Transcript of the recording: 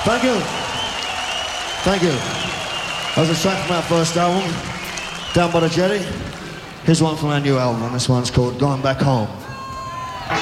Thank you. Thank you. That was a track from our first album, Down by the Jetty. Here's one from our new album, and this one's called Going Back Home.